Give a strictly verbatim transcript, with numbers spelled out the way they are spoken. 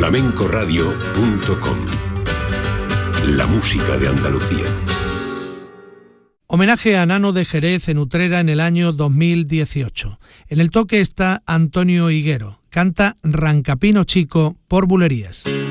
flamenco radio punto com. La música de Andalucía. Homenaje a Nano de Jerez en Utrera en el año dos mil dieciocho. En el toque está Antonio Higuero. Canta Rancapino Chico por Bulerías.